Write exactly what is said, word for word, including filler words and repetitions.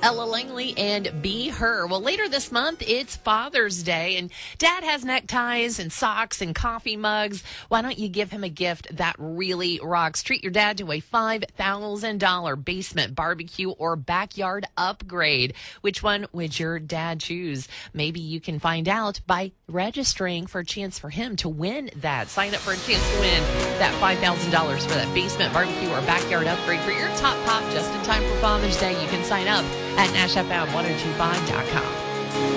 Ella Langley and Be Her. Well, later this month, it's Father's Day, and Dad has neckties and socks and coffee mugs. Why don't you give him a gift that really rocks? Treat your dad to a five thousand dollars basement barbecue or backyard upgrade. Which one would your dad choose? Maybe you can find out by registering for a chance for him to win that. Sign up for a chance to win that five thousand dollars for that basement barbecue or backyard upgrade for your top pop just in time for Father's Day. You can sign up at Nash F M ten twenty-five dot com.